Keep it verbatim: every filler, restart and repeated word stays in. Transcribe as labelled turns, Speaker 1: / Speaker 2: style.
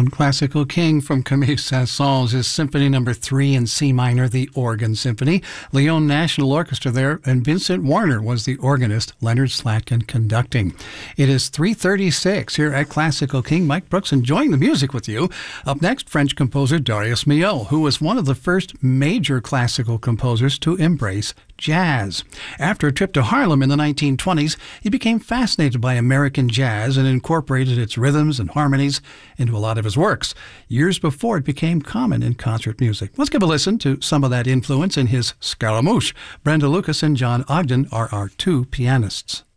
Speaker 1: on Classical King from Camille Saint-Saëns, his Symphony Number Three in C minor, the Organ Symphony. Lyon National Orchestra there, and Vincent Warner was the organist, Leonard Slatkin conducting. It is three thirty-six here at Classical King. Mike Brooks enjoying the music with you. Up next, French composer Darius Milhaud, who was one of the first major classical composers to embrace jazz. After a trip to Harlem in the nineteen twenties, he became fascinated by American jazz and incorporated its rhythms and harmonies into a lot of his works, years before it became common in concert music. Let's give a listen to some of that influence in his Scaramouche. Brenda Lucas and John Ogden are our two pianists.